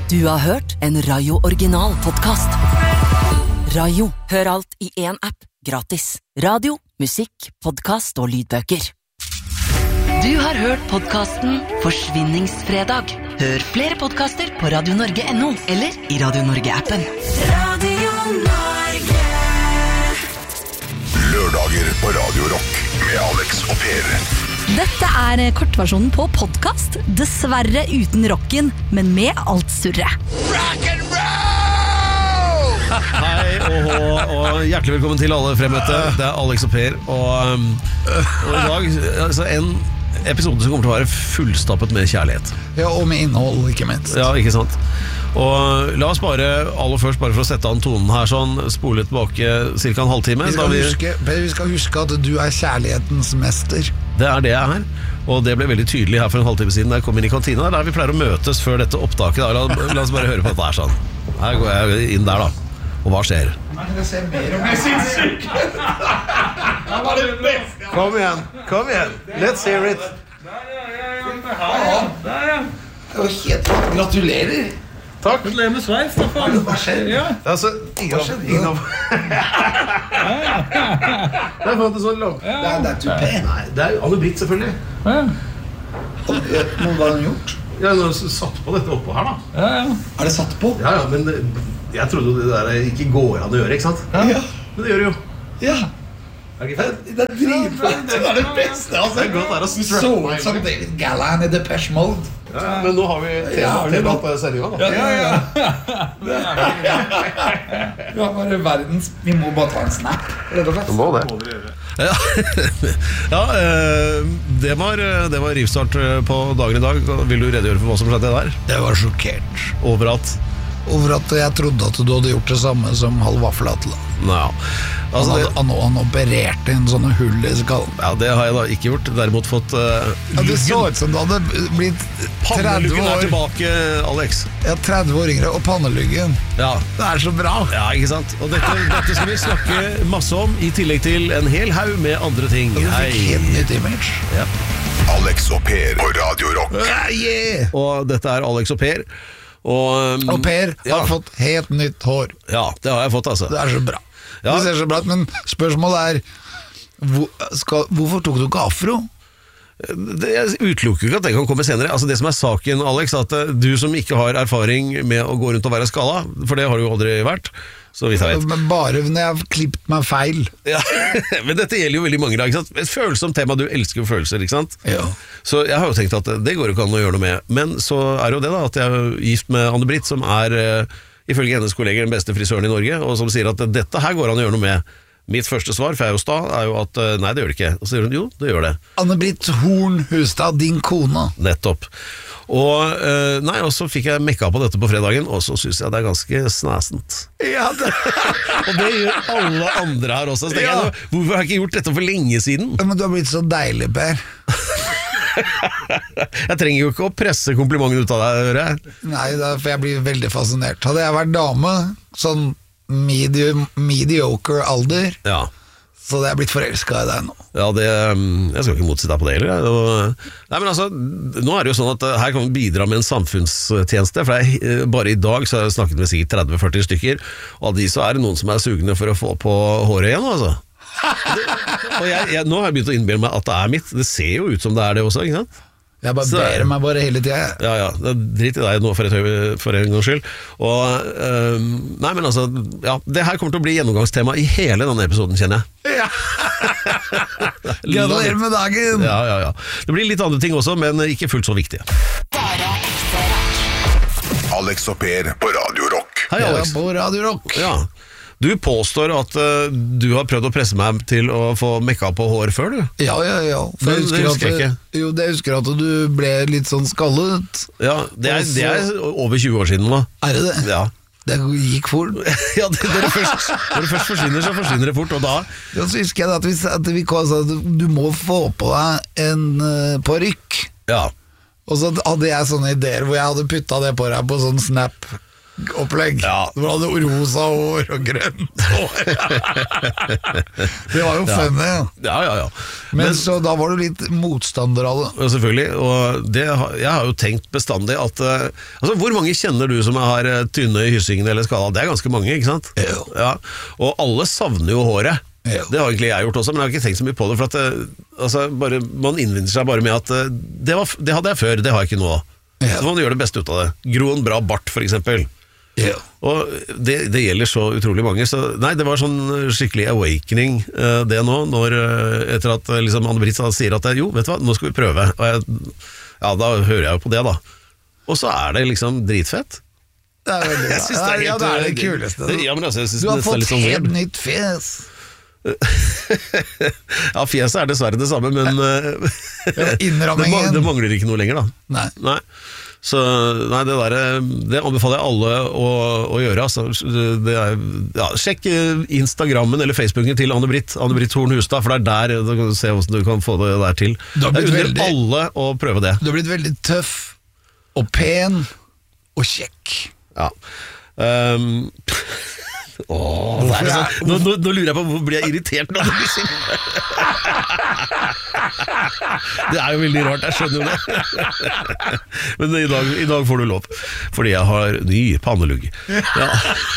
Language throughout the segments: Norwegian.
Du har hørt en Rayo Original podcast. Rayo, hør alt I en app, gratis. Radio, musikk, podcast og lydbøker. Du har hørt podcasten Forsvinningsfredag. Hør flere podcaster på radionorge.no eller I Radio Norge-appen. Radio Norge. Lørdager på Radio Rock med Alex og Per. Dette kortversjonen på podcast. Dessverre uten rocken, men med alt surre. Rock and roll! Hei og hjertelig velkommen til alle fremmøtte. Det Alex og Per. Og I dag altså en episode som kommer til å være fullstappet med kjærlighet. Ja, og med innhold, ikke minst. Ja, ikke sant? Og la oss aller først, bare for å sette an tonen her sånn, spole tilbake cirka en halvtime. Vi skal huske at du kjærlighetens mester. Det det jeg her. Og det ble veldig tydelig her for en halvtime siden da jeg kom inn I kantina, der vi pleier å møtes før dette opptaket. La oss bare høre på dette her sånn. Her går jeg inn der da. Og hva skjer? Det ser mer om jeg sinnssyk. Kom igjen. Let's hear it. Det var helt gratulerer. Takk. Gratulerer med sveis, da faen. Hva skjer? Ja. Altså, ingen av Det fant det sånn langt. Det tupé. Nei, det Anne-Britt selvfølgelig. Ja. Men hva har hun gjort? Jeg har satt på dette oppå her da. Ja. Er det satt på? Ja, men jeg trodde det der ikke går an å gjøre, ikke sant? Ja. Men det gjør det jo. Ja. Det Det dritflott. Det var det beste. Altså. Det godt her å Du så strappe ut som David Gallahan I Depeche Mode. Ja, men nå har vi tema på serien da. Ja. Du har bare verdens... Vi må bare ta en snap, rett og slett. Må det. Ja, det var rivstart på dagen I dag. Vil du redegjøre for hva som skjedde der? Det var sjokkert. Over at jeg trodde at du hadde gjort det samme som Halv Vaffelatle. Nå, altså Han opererte inn sånne hull I skallen. ja, det har jeg da ikke gjort. Derimot fått Det så ut som du hadde blitt 30 Panneluggen år tilbake, Alex. Ja, 30 år yngre, og panneluggen. Ja, Det så bra. ja, ikke sant? Og dette skal vi snakke masse om, I tillegg til en hel haug med andre ting. Du fikk helt nytt image. Ja. Alex og Per på Radio Rock. Yeah. Og dette Alex og Per. Og Per ja. har fått helt nytt hår. Ja, det har jeg fått, altså. Det så bra. Ja. Det ser så bra ut, men spørsmålet hvorfor tok du ikke afro? Jeg utelukker ikke at det kan komme senere. Altså det som saken, Alex, at du som ikke har erfaring med å gå rundt og være skala, for det har du jo aldri vært, så vidt jeg vet. Men bare når jeg har klippet meg feil. Ja, men dette gjelder jo veldig mange da, ikke sant? Et følsomt tema, du elsker jo følelser, ikke sant? Ja. Så jeg har jo tenkt at det går ikke an å gjøre noe med. Men så det jo det da, at jeg er gift med Anne-Britt, som ifølge hennes kolleger den beste frisøren I Norge, og som sier at dette her går an å gjøre noe med. Mitt første svar, for jeg sta, jo at nei, det gjør det ikke. Og så sier hun, jo, det gjør det. Anne-Britt Horn Hustad, din kone. Nettopp. Og så fikk jeg mekka på dette på fredagen, og så synes jeg det ganske snæsent. Ja, Og det gjør alle andre her også. Så tenker jeg, hvorfor har jeg ikke gjort dette for lenge siden? Men du har blitt så deilig, Per. Jeg trenger jo ikke å presse komplimenten ut av deg, hører jeg. Nei, for jeg blir veldig fascinert. Hadde jeg vært dame, sånn mediocre alder, Ja. så hadde jeg blitt forelsket I deg nå. Ja, jeg skal ikke motsi deg på det heller. Nei, men altså, nå det jo sånn at her kan vi bidra med en samfunnstjeneste, for bare I dag så har jeg snakket med sikkert 30-40 stykker, og av de så det noen som sugne for å få på håret igjen, altså. Og nå har jeg begynt å innbille meg at det mitt. Det ser jo ut som det det også, ikke sant? Jeg ber meg bare hele tiden. Ja, det drit I deg nå for en gangs skyld. Og, nei, men altså, ja, det her kommer til å bli gjennomgangstema I hele denne episoden, kjenner jeg. Ja. Gratulerer med dagen. Ja. Det blir litt andre ting også, men ikke fullt så viktige. Alex og Per på Radio Rock. Hei, Alex. Ja, på Radio Rock. Ja. Du påstår at du har prøvd å presse meg til å få mekka på hår før, du? Ja. For Men det husker jeg ikke. Jo, det husker at du ble litt sånn skallet. Ja, det over 20 år siden nå. Det det? Ja. Det gikk fort. Ja, når det først forsvinner, så forsvinner det fort, og da... Ja, så husker jeg at vi sa at du må få på deg en parykk. Ja. Og så hadde jeg sånne ideer hvor jeg hadde puttet det på deg på sånn Snap. opplegg. Ja. Du hadde rosa hår og grønt hår. Det var jo funny. Ja. Men så da var du litt motstander av det. Ja, selvfølgelig, og jeg har jo tenkt bestandig at altså, hvor mange kjenner du som har tynne i hyssingen eller skala? Det er ganske mange, ikke sant? Ja. Og alle savner jo håret. Ja. Det har egentlig jeg gjort også, men jeg har ikke tenkt så mye på det, for at altså, man innvinner seg bare med at det hadde jeg før, det har jeg ikke nå. Ja. Så man gjør det beste ut av det. Gro en bra bart, for eksempel. Ja. Og det gjelder så utrolig mange, så nei, det var sånn skikkelig awakening det nå, etter at liksom Anne-Britt sier at jo, vet du hva, nå skal vi prøve, og da hører jeg jo på det da, og så er det liksom dritfett. Det er veldig bra. Jeg synes Ja, det er det kuleste. Ja, men altså, jeg synes Du har det er fått litt sånn helt weird. nytt fjes. Ja, fjeset er dessverre det samme, men innrammingen. det mangler ikke noe lenger da. Nei. Så nei, det anbefaler jeg alle å gjøre altså. Sjekk Instagrammen eller Facebooken til Anne-Britt Horn Hustad, for det er der du kan se hvordan du kan få det der til. Det Jeg unner alle å prøve det. Du har blitt veldig tøff og pen og kjekk. Ja. Det er sånn, nå lurer jeg på hvor blir jeg irritert når du sier det er jo veldig rart, jeg skjønner jo det. Men i dag får du lov, fordi jeg har ny pannelugg. Ja.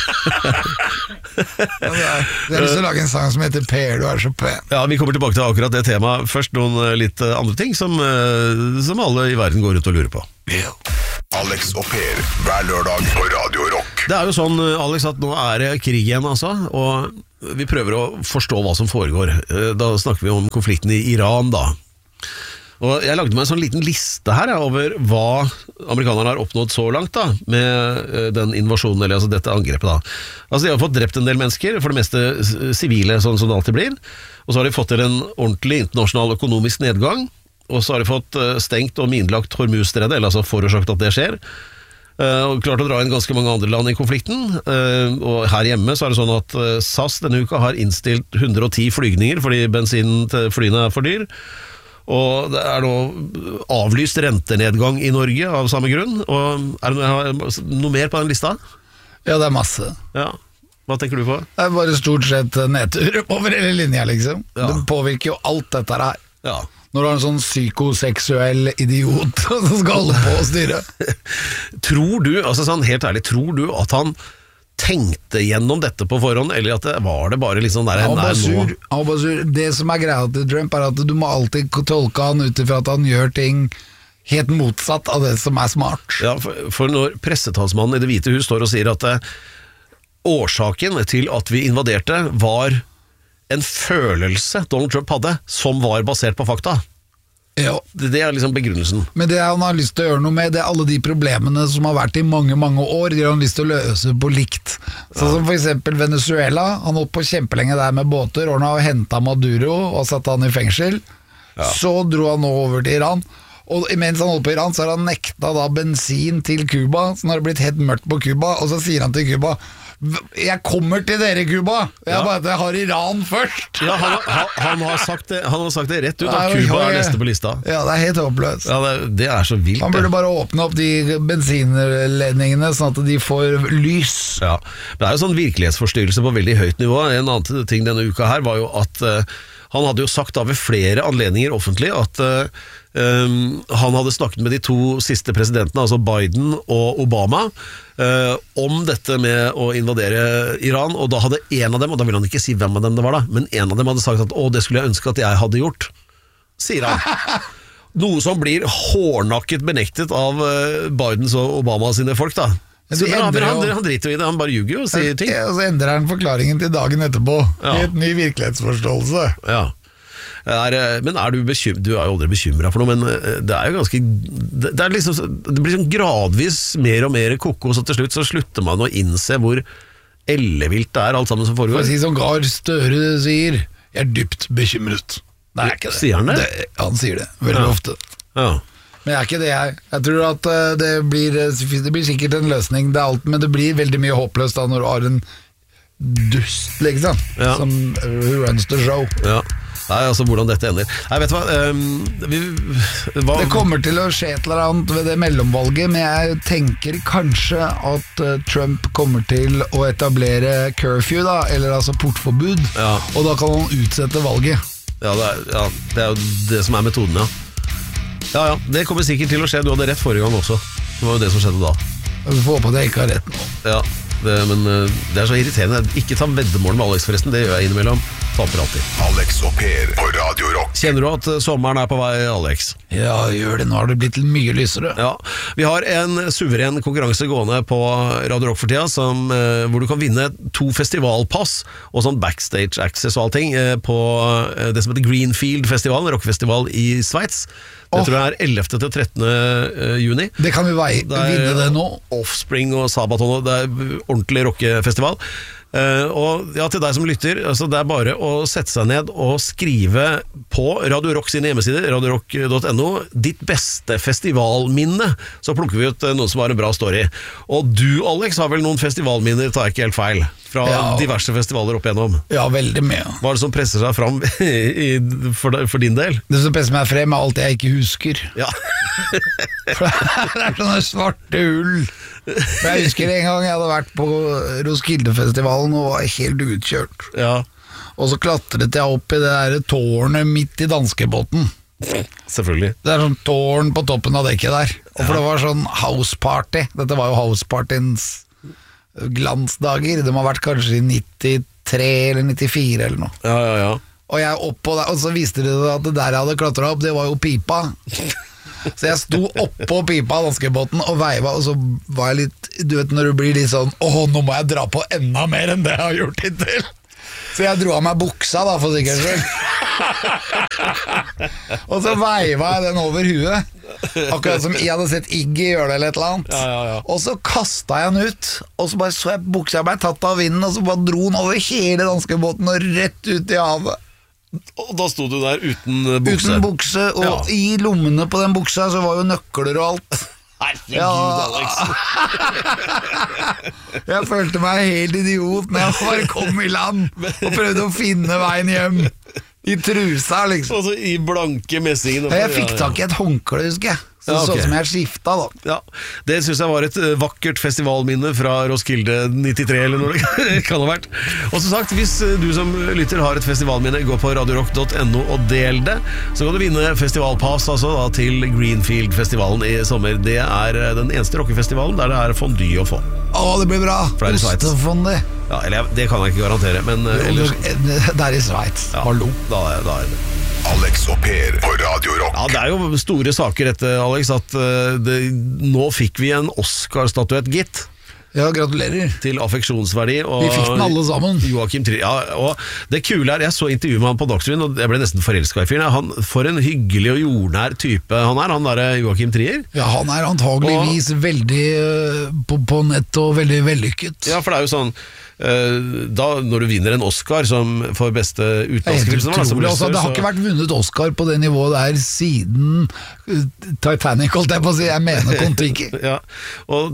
Jeg har lyst til å lage en sang som heter Per, du er så pen. Ja, vi kommer tilbake til akkurat det temaet. Først noen litt andre ting som alle i verden går rundt og lurer på. Alex og Per, hver lørdag på Radio Rock. Det er jo sånn, Alex, at nå er det krig igjen, altså, og vi prøver å forstå hva som foregår. Da snakker vi om konflikten i Iran, da. Og jeg lagde meg en sånn liten liste her over hva amerikanerne har oppnådd så langt da, med den invasjonen, eller altså dette angrepet da. Altså de har fått drept en del mennesker, for det meste sivile, sånn som det alltid blir. Og så har de fått til en ordentlig internasjonal økonomisk nedgang, og så har de fått stengt og minlagt Hormuzstredet, eller altså forårsaket at det skjer. Og klart å dra inn ganske mange andre land i konflikten. Og her hjemme så er det sånn at SAS denne uka har innstilt 110 flygninger fordi bensinen til flyene er for dyr. Og det er nå avlyst rentenedgang i Norge av samme grunn. Og er det noe mer på den lista? Ja, det er masse. Ja. Hva tenker du på? Det er bare stort sett nedtur over hele linja, liksom. Ja. Det påvirker jo alt dette her. Ja. Når du har en sånn psykoseksuell idiot som skal holde på å styre. Tror du, altså sånn helt ærlig, tror du at han tenkte gjennom dette på forhånd, eller at var det bare liksom der, Han var bare sur. Det som er greia til Trump er at du må alltid tolke han ut ifra at han gjør ting helt motsatt av det som er smart. Ja, for når pressetalsmannen i Det hvite hus står og sier at årsaken til at vi invaderte var en følelse Donald Trump hadde, som var basert på fakta. Ja. Det er liksom begrunnelsen. Men det han har lyst til å gjøre noe med, det er alle de problemene som har vært i mange, mange år, de har han lyst til å løse på likt. Sånn som for eksempel Venezuela, han holdt på kjempelenge der med båter, og han har hentet Maduro og satt han i fengsel. Ja. Så dro han nå over til Iran, og mens han holdt på Iran, så har han nekta da bensin til Cuba, så nå har det blitt helt mørkt på Cuba, og så sier han til Cuba: jeg kommer til dere, Cuba. Jeg har Iran først. Ja, han har sagt det rett ut at Cuba er neste på lista. Ja, det er helt håpløst. Ja, det er så vilt. Han burde bare åpne opp de bensinledningene sånn at de får lys. Ja. Det er jo sånn virkelighetsforstyrrelse på veldig høyt nivå. En annen ting denne uka her var jo at han hadde jo sagt da ved flere anledninger offentlig at han hadde snakket med de to siste presidentene, altså Biden og Obama, om dette med å invadere Iran, og da hadde en av dem, og da ville han ikke si hvem av dem det var da, men en av dem hadde sagt at det skulle jeg ønske at jeg hadde gjort, sier han. Noe som blir hårdnakket benektet av Bidens og Obama sine folk da. Så, han driter jo i det, han bare ljuger og sier ting. Og så endrer han forklaringen til dagen etterpå. Helt ny virkelighetsforståelse. Ja. Men er du bekymret? Du er jo aldri bekymret for noe, men det er jo ganske det er liksom, det blir sånn gradvis mer og mer kokos, og til slutt så slutter man å innse hvor ellevilt det er alt sammen som foregår. For å si som Gahr Støre sier, jeg er dypt bekymret. Det er ikke det. Sier han det? Han sier det, veldig ofte. Ja. Men jeg er ikke det jeg. Jeg tror at det blir sikkert en løsning, det er alt, men det blir veldig mye håpløst da når du har en dust, liksom, som runs the show. Ja. Nei, altså hvordan dette ender. Nei, vet du hva, Det kommer til å skje et eller annet ved det mellomvalget, men jeg tenker kanskje at Trump kommer til å etablere curfew, da, eller altså portforbud, og da kan han utsette valget. Ja, det er jo det som er metoden, ja. Det kommer sikkert til å skje. Du hadde rett forrige gang også. Det var jo det som skjedde da. Vi får håpe at jeg ikke har rett nå. Ja, men det er så irriterende. Ikke ta veddemål med Alex forresten, det gjør jeg innimellom. Taper alltid. Alex og Per på Radio Rock. Kjenner du at sommeren er på vei, Alex? Ja, gjør det. Nå har det blitt mye lysere. Ja, vi har en suveren konkurranse gående på Radio Rock for tida, hvor du kan vinne 2 festivalpass og sånn backstage access og allting på det som heter Greenfield-festivalen, rockfestival i Sveits. Det tror jeg er 11. til 13. juni. Det kan vi vinne det nå. Offspring og Sabaton, det er ordentlig rockefestival. Og ja, til deg som lytter, altså det er bare å sette seg ned og skrive på Radio Rock sine hjemmesider, radiorock.no, ditt beste festivalminne. Så plukker vi ut noe som har en bra story. Og du, Alex, har vel noen festivalminner, tar jeg ikke helt feil, fra diverse festivaler opp igjennom. Ja, veldig mye. Hva er det som presser seg fram for din del? Det som presser meg frem er alt jeg ikke husker. Ja. For det er sånne svarte hull. Jeg husker en gang jeg hadde vært på Roskilde-festivalen og var helt utkjørt. Ja. Og så klatret jeg opp i det der tårnet midt i danskebåten. Selvfølgelig. Det er sånn tårn på toppen av dekket der. Og for det var sånn house party. Dette var jo house partyens glansdager. Det må ha vært kanskje i 93 eller 94 eller noe. Ja. Og jeg oppå der, og så viste det at det der jeg hadde klatret opp, det var jo pipa. Så jeg sto oppå pipa av danskebåten og veiva, og så var jeg litt, du vet når du blir litt sånn, nå må jeg dra på enda mer enn det jeg har gjort hittil. Så jeg dro av meg buksa da, for sikkerhets skyld. Og så veiva jeg den over huet, akkurat som jeg hadde sett Iggy gjøre det eller et eller annet. Ja. Og så kastet jeg den ut, og så bare så jeg buksa ble tatt av vinden, og så bare dro den over hele danskebåten og rett ut i havet. Og da sto du der uten bukse? Uten bukse, og i lommene på den buksa så var jo nøkler og alt. Herregud, Alex. Jeg følte meg helt idiot når jeg bare kom i land og prøvde å finne veien hjem i trusa, liksom. Og så i blanke messingen. Jeg fikk tak i et håndkle, husker jeg. Sånn som jeg skifta da. Ja, det synes jeg var et vakkert festivalminne fra Roskilde 93 eller noe det kan ha vært. Og som sagt, hvis du som lytter har et festivalminne, gå på radiorock.no og del det, så kan du vinne festivalpass altså, da, til Greenfield-festivalen i sommer. Det er den eneste rockefestivalen der det er fondue å få. Det blir bra. Ostefondue. Ja, eller det kan jeg ikke garantere, men ellers... Det er i Sveits. Hallo. Da er det. Alex og Per på Radio Rock. Ja, det er jo store saker dette, Alex, at nå fikk vi en Oscar-statuett, gitt. Ja, gratulerer. Til affeksjonsverdi. Og vi fikk den alle sammen. Joachim Trier. Ja, og det kule er, jeg så intervjuet med han på Dagsrevyen, og jeg ble nesten forelsket i fyren. Han, for en hyggelig og jordnær type han der Joachim Trier. Ja, han er antageligvis veldig på nett og veldig vellykket. Ja, for det er jo sånn da, når du vinner en Oscar som for beste utenlandsfilm, det har ikke vært vunnet Oscar på det nivået der siden Titanic, holdt jeg på å si. Jeg mener Kon-Tiki. Ja, og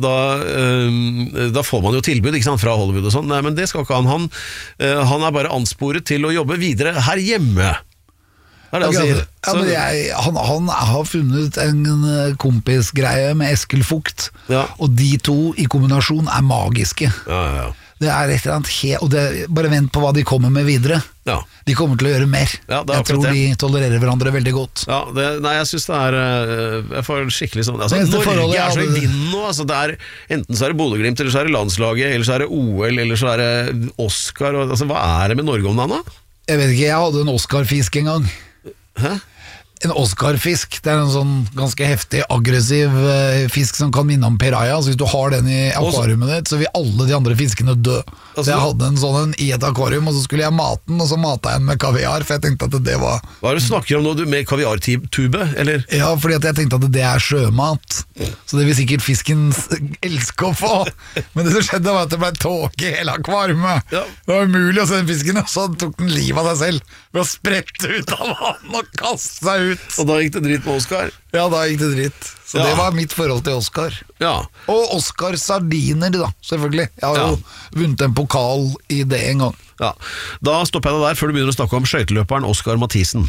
da får man jo tilbud, ikke sant, fra Hollywood og sånn. Nei, men det skal ikke han er bare ansporet til å jobbe videre her hjemme. Det er det han sier. Ja, men han har funnet en kompisgreie med Eskil Vogt, og de to i kombinasjon er magiske. Ja. Det er et eller annet og bare vent på hva de kommer med videre. Ja. De kommer til å gjøre mer. Jeg tror de tolererer hverandre veldig godt. Ja, jeg synes det er jeg får skikkelig sånn Norge er så i vinden nå, altså det er, enten så er det Bodø-Glimt, eller så er det landslaget, eller så er det OL, eller så er det Oscar altså, hva er det med Norge om dagen da? Jeg vet ikke, jeg hadde en Oscar-fisk en gang. Hæ? En Oscar-fisk, det er en sånn ganske heftig, aggressiv fisk som kan minne om piraya, så hvis du har den i akvariumet ditt, så vil alle de andre fiskene dø. Så jeg hadde en sånn i et akvarium, og så skulle jeg mate den, og så matet jeg den med kaviar, for jeg tenkte at det var... Hva er det du snakker om nå, med kaviartube, eller? Ja, fordi at jeg tenkte at det er sjømat, så det vil sikkert fisken elske å få. Men det som skjedde var at det ble tåke i hele akvariumet. Ja. Det var umulig å se den fisken, og så tok den livet av seg selv, ved å sprette ut av vann og kaste seg ut ut. Og da gikk det dritt med Oscar. Ja, da gikk det dritt. Så Ja. det var mitt forhold til Oscar. Ja. Og Oscar Sardiner, da, selvfølgelig. Jeg har jo vunnet en pokal i det en gang. Ja. Da stopper jeg deg der før du begynner å snakke om skøyteløperen Oscar Mathisen.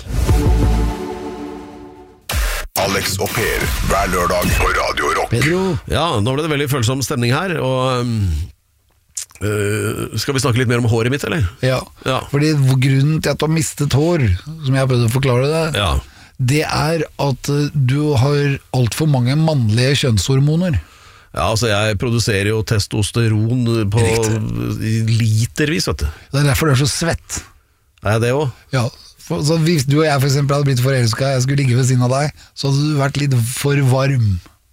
Alex og Per, hver lørdag på Radio Rock. Pedro. Ja, nå ble det veldig følsom stemning her, og skal vi snakke litt mer om håret mitt, eller? Ja. Ja. Fordi grunnen til at du har mistet hår, som jeg har prøvd å forklare deg, Ja. det er at du har alt for mange mannlige kjønnshormoner. Ja, altså jeg produserer jo testosteron på litervis, vet du. Det er derfor du er så svett. Er jeg det også? Ja. Så hvis du og jeg for eksempel hadde blitt forelsket, jeg skulle ligge ved siden av deg, så hadde du vært litt for varm.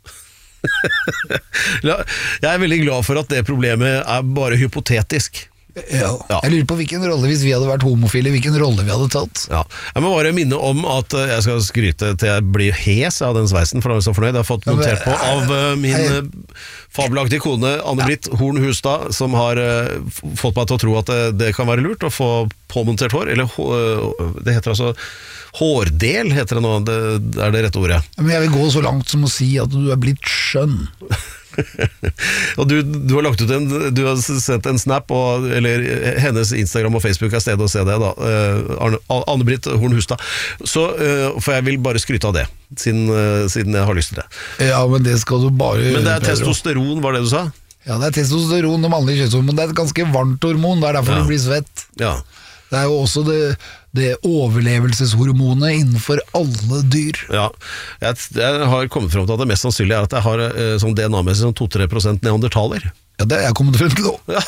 Ja, jeg er veldig glad for at det problemet er bare hypotetisk. Ja. Ja. Jeg lurer på hvilken rolle, hvis vi hadde vært homofile, hvilken rolle vi hadde tatt. Ja. Jeg må bare minne om at jeg skal skryte til jeg blir hes av den sveisen, for da er jeg så fornøyd. Jeg har fått montert på av min fabelaktige kone Anne-Britt Horn Hustad, som har fått meg til å tro at det kan være lurt å få påmontert hår, eller det heter altså hårdel, heter det nå, det er det rette ordet. Men jeg vil gå så langt som å si at du er blitt skjønn. Og du har lagt ut du har sendt en snap, eller hennes Instagram og Facebook er stedet å se det da, Anne-Britt Horn Hustad. Så, for jeg vil bare skryte av det, siden jeg har lyst til det. Ja, men det skal du bare gjøre. Men det er Pedro. testosteron, var det du sa? Ja, det er testosteron, det mannlige kjønnshormon. Det er et ganske varmt hormon, det er derfor du blir svett. Ja. Det er jo også det overlevelseshormonet innenfor alle dyr. Ja, jeg har kommet frem til at det mest sannsynlige er at jeg har sånn DNA-messig sånn 2-3% neandertaler. Ja, det er jeg kommet frem til nå. Ja.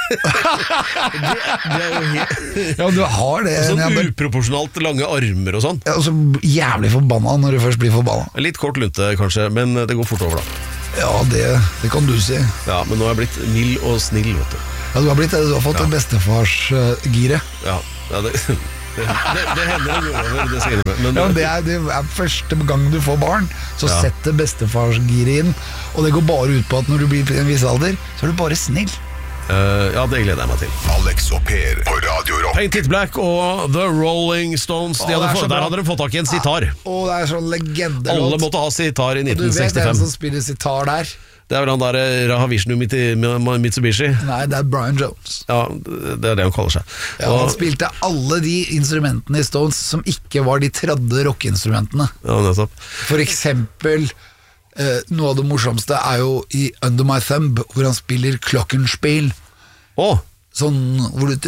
det er jo helt Ja, du har det. sånn uproporsjonalt lange armer og sånn. Ja, og så jævlig forbanna når du først blir forbanna. Litt kort lunte kanskje, men det går fort over da. Ja, det kan du si. Ja, men nå har jeg blitt mild og snill, vet du. Ja, du har blitt det. Du har fått det bestefarsgiret. Ja, det hender det går over, det skal jeg innrømme. Men, Ja, det er første gang du får barn, så Ja. setter bestefarsgiret inn. Og det går bare ut på at når du blir i en viss alder, så er du bare snill. ja, det gleder jeg meg til. Alex og Per på Radio Rock. Paint It Black og The Rolling Stones, det er så bra. der hadde de fått tak i en sitar. Og det er sånn legende. Alle måtte ha sitar i Og du vet hvem 1965. som spiller sitar der? Det er vel han der Raha Vishnu Mitsubishi. Nei, det er Brian Jones. Ja, det er det han kaller seg. Ja, han spilte alle de instrumentene i Stones som ikke var de tredje rockeinstrumentene. Ja, nettopp. For eksempel, noe av det morsomste er jo i Under My Thumb, hvor han spiller klokkenspiel. Å, Sånn hvor du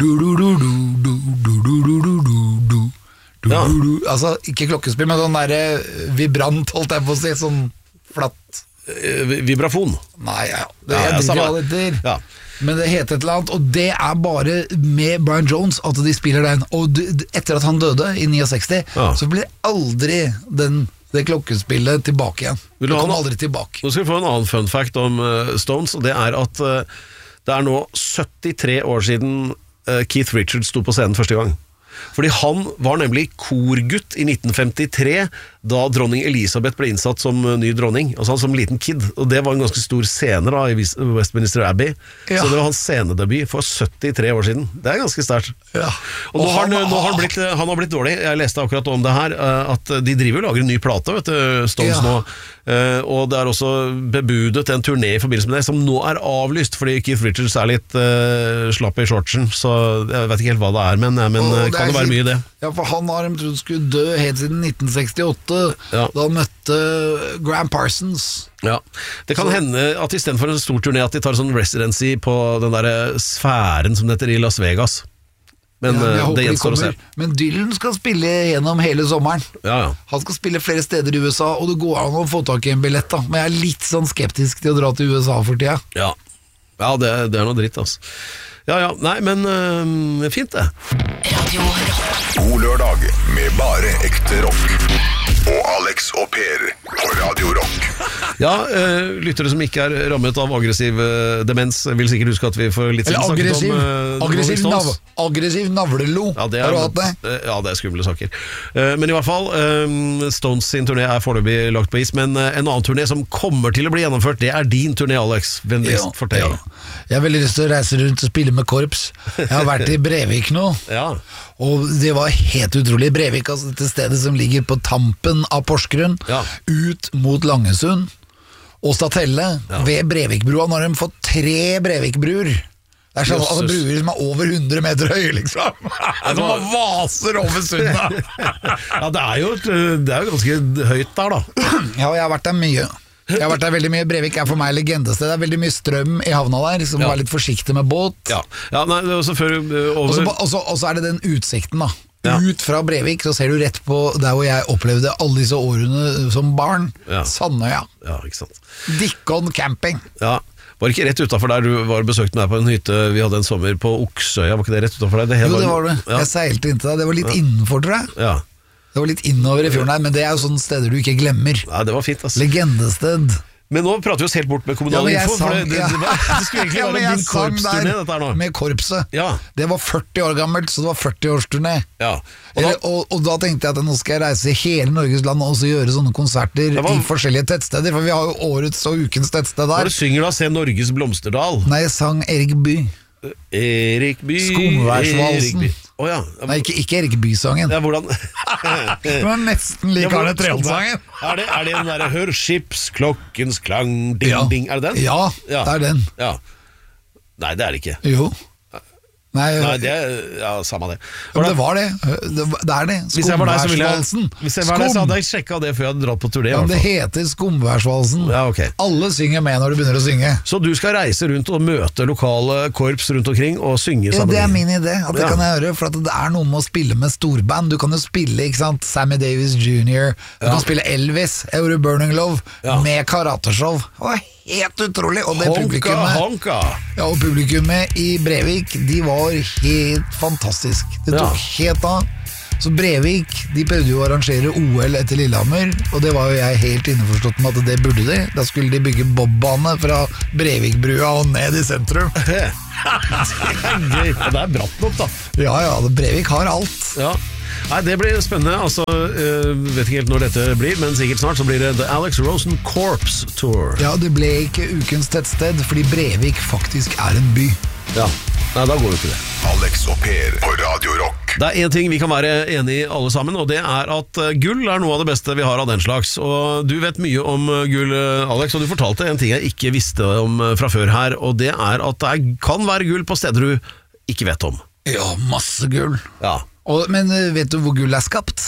Ja. Altså, ikke klokkespill, men sånn der vibrant, holdt jeg på å si. Sånn flatt. vibrafon. Nei, ja, det Ja, jeg ja, vet ikke samme. hva det heter. Ja. Men det heter et eller annet, og det er bare med Brian Jones at de spiller den. Og etter at han døde i 69, Ja. så blir aldri det klokkespillet tilbake igjen. Vil Det du ha kom noe? aldri tilbake. Nå skal vi få en annen fun fact om Stones, og det er at det er nå 73 år siden Keith Richards sto på scenen første gang. Fordi han var nemlig korgutt i 1953, da dronning Elisabeth ble innsatt som ny dronning, altså han som liten kid, og det var en ganske stor scene da i Westminster Abbey. Ja. Så det var hans scenedebut for 73 år siden. Det er ganske sterkt. Ja. Og nå har han blitt dårlig. Jeg leste akkurat om det her, at de driver og lager en ny plate, vet du, Stones Ja. nå. Og det er også bebudet en turné i forbindelse med det, som nå er avlyst, fordi Keith Richards er litt slapp i shortsen, så jeg vet ikke helt hva det er, men Og kan det være mye i det? Ja, for han har de trodd skulle dø helt siden 1968, Ja. da han møtte Graham Parsons. Ja. Det kan hende at i stedet for en stor turné at de tar sånn residency på den der sfæren som det heter i Las Vegas. Men Ja, jeg håper det de gjenstår å se. kommer. Men Dylan skal spille gjennom hele sommeren. Ja, ja. Han skal spille flere steder i USA, og det går an å få tak i en billett, da. Men jeg er litt sånn skeptisk til å dra til USA for tida. Ja, det er noe dritt, altså. Ja, nei, men fint det. Radio Rock. God lørdag med bare ekte rock. Og Alex og Per på Radio Rock. Ja, lyttere som ikke er rammet av aggressiv demens vil sikkert huske at vi for litt siden snakket om aggressiv navlelo. Ja, har du hatt det? Ja, det er skumle saker. Men i hvert fall, Stones sin turné er foreløpig lagt på is, men en annen turné som kommer til å bli gjennomført, det er din turné, Alex. Vennligst fortell. Ja. Jeg har veldig lyst til å reise rundt og spille med korps. Jeg har vært i Brevik nå. Ja. Og det var helt utrolig. Brevik, altså dette stedet som ligger på tampen av Porsgrunn, ut mot Langesund og Statelle, ved Brevikbrua. Nå har de fått 3 Brevikbruer. Det er sånn, altså bruer som er over 100 meter høye, liksom. Som man vaser over sundet. Ja, det er jo ganske høyt der, da. Ja, jeg har vært der mye. Jeg har vært der veldig mye. Brevik er for meg legendested. Det er veldig mye strøm i havna der, så må være litt forsiktig med båt. Ja, nei, det er også før over... Og så er det den utsikten da. Ut fra Brevik så ser du rett på der hvor jeg opplevde alle disse årene som barn. Sandøya. Ja, ikke sant. Dikkon camping. Ja. Var det ikke rett utenfor der du var besøkt med deg på en hytte vi hadde en sommer på Oksøya? Var ikke det rett utenfor der? Jo, det var det. Jeg seilte inn til deg. Det var litt innenfor, tror jeg. Ja. Det var litt innover i fjorden her, men det er jo sånne steder du ikke glemmer. Ja, det var fint, altså. Legendested. Men nå prater vi oss helt bort med kommunal info, for det skulle egentlig være din korpsturné, dette her nå. Med korpset. Ja. Det var 40 år gammelt, så det var 40-årsturné. Ja. Og da tenkte jeg at nå skal jeg reise i hele Norges land og også gjøre sånne konserter i forskjellige tettsteder, for vi har jo årets og ukens tettsted der. Hva synger da? Se Norges Blomsterdal? Nei, jeg sang Erik Bye. Erik Bye. Skomværsvalsen. Ja. Nei, ikke Erik Bye-sangen. Ja, hvordan? Det var nesten like Arne Treholt-sangen. Er det den der Hør skipsklokkens klang, ding, ding, er det den? Ja, det er den. Ja. Nei, det er det ikke. Jo. Nei, det er samme det. Det var det. Det er det. Skomværsvalsen. Hvis jeg var der, så hadde jeg sjekket det før jeg hadde dratt på turné. Ja, det heter Skomværsvalsen. Ja, ok. Alle synger med når du begynner å synge. Så du skal reise rundt og møte lokale korps rundt omkring og synge sammen? Ja, det er min idé, at det kan jeg gjøre. For at det er noe med å spille med storband. Du kan jo spille, ikke sant, Sammy Davis Jr. Du kan spille Elvis. Jeg gjorde Burning Love med karateshow. Helt utrolig. Og det og publikummet i Brevik, de var helt fantastisk. Det tok helt av. Så Brevik, de prøvde jo å arrangere OL etter Lillehammer, og det var jo jeg helt innforstått med at det burde de. Da skulle de bygge bobbane fra Brevikbrua og ned i sentrum. Det er gøy. Det er bratt nok, da. Ja, Brevik har alt. Ja. Nei, det blir spennende. Altså, vet ikke helt når dette blir, men sikkert snart så blir det The Alex Rosen Corps Tour. Ja, det ble ikke ukens tettsted, fordi Brevik faktisk er en by. Ja, nei, da går jo ikke det. Alex og Per på Radio Rock. Det er en ting vi kan være enige i alle sammen, og det er at gull er noe av det beste vi har av den slags. Og du vet mye om gull, Alex, og du fortalte en ting jeg ikke visste om fra før her, og det er at det kan være gull på steder du ikke vet om. Ja, masse gull. Ja. Men vet du hvor gull er skapt?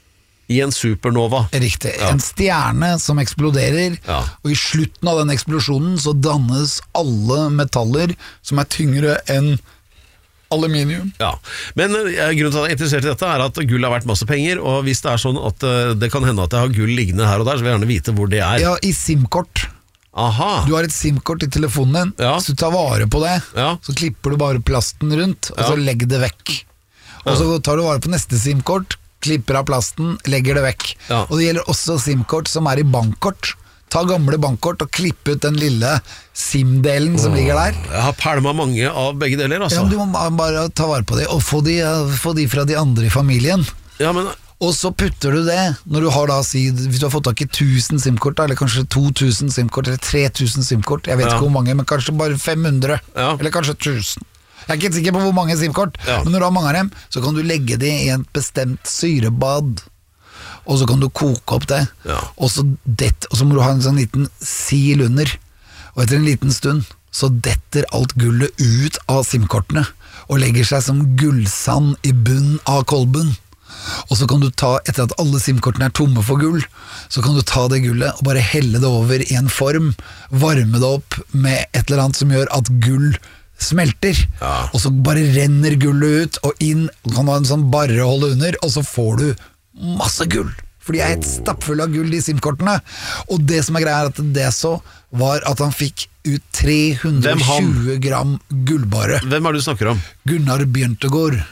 I en supernova. Riktig, en stjerne som eksploderer, og i slutten av den eksplosjonen så dannes alle metaller som er tyngre enn aluminium. Ja, men grunnen til at jeg er interessert i dette er at gull har vært masse penger, og hvis det er sånn at det kan hende at jeg har gull liggende her og der, så vil jeg gjerne vite hvor det er. Ja, i SIM-kort. Aha. Du har et SIM-kort i telefonen din, så du tar vare på det, så klipper du bare plasten rundt, og så legger det vekk. Og så tar du vare på neste SIM-kort, klipper av plasten, legger det vekk. Og det gjelder også SIM-kort som er i bankkort. Ta gamle bankkort og klippe ut den lille SIM-delen som ligger der. Jeg har pælmet mange av begge deler, altså. Ja, men du må bare ta vare på det, og få de fra de andre i familien. Ja, men... Og så putter du det, når du har da, hvis du har fått tak i 1000 SIM-kort, eller kanskje 2000 SIM-kort, eller 3000 SIM-kort, jeg vet ikke hvor mange, men kanskje bare 500, eller kanskje 1000. Jeg er ikke sikker på hvor mange SIM-kort, men når du har mange av dem, så kan du legge det i en bestemt syrebad, og så kan du koke opp det, og så må du ha en sånn liten sil under, og etter en liten stund, så detter alt gullet ut av SIM-kortene, og legger seg som gullsand i bunnen av kolben. Og så kan du ta, etter at alle SIM-kortene er tomme for gull, så kan du ta det gullet og bare helle det over i en form, varme det opp med et eller annet som gjør at gull smelter, og så bare renner gullet ut og inn, og kan ha en sånn barrehold under, og så får du masse gull, for de er helt stappfulle av gull, de SIM-kortene. Og det som er greia er at det så var at han fikk ut 320 gram gullbare. Hvem er det du snakker om? Gunnar Bjørntegård.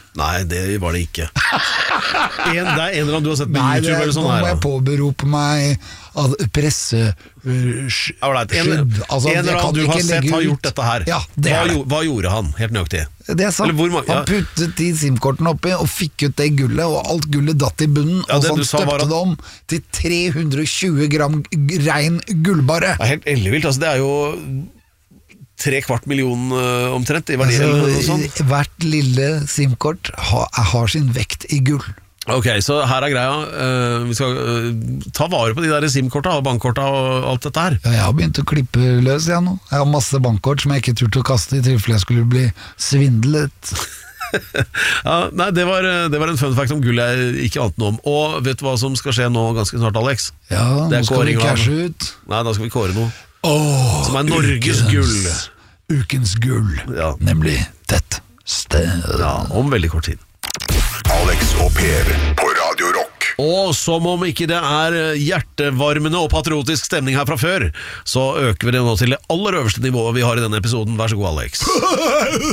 Nei, det var det ikke. Det er en eller annen du har sett på YouTube eller sånn nå her. må jeg påberope meg av presse... Alright, en eller annen du har sett har gjort dette her. Ja, det Hva gjorde han, helt nøyaktig? Det er sant. Han puttet de SIM-kortene oppi og fikk ut det gullet, og alt gullet datt i bunnen, og så han støpte det om til 320 gram rein gullbare. Det er helt ellevilt, altså det er jo 3/4 million omtrent i verdi eller noe sånt. Hvert lille SIM-kort har sin vekt i gull. Ok, så her er greia. Vi skal ta vare på de der SIM-korta og bankkorta og alt dette her. Ja, jeg har begynt å klippe løs jeg nå. Jeg har masse bankkort som jeg ikke turte å kaste i tilfelle jeg skulle bli svindlet. Ja, nei, det var en fun fact om gull jeg ikke ante noe om. Og vet du hva som skal skje nå ganske snart, Alex? Ja, nå skal vi cashe ut. Nei, da skal vi kåre noe som er Norges gull. Ukens gull, ja. Nemlig Tett sted. Ja, om veldig kort tid. Alex og Per på Radio Rock. Og som om ikke det er hjertevarmende og patriotisk stemning her fra før, så øker vi det nå til det aller øverste nivået vi har i denne episoden. Vær så god, Alex.